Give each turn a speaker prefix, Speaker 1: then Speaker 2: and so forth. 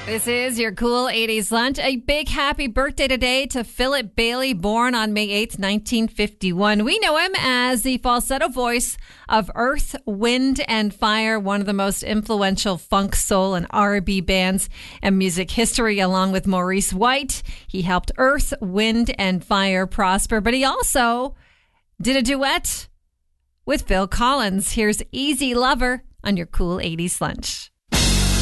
Speaker 1: This is your cool 80s lunch. A big happy birthday today to Philip Bailey, born on May 8th, 1951. We know him as the falsetto voice of Earth, Wind and Fire, one of the most influential funk, soul, and R&B bands in music history, along with Maurice White. He helped Earth, Wind and Fire prosper, but he also did a duet with Phil Collins. Here's Easy Lover on your cool 80s lunch.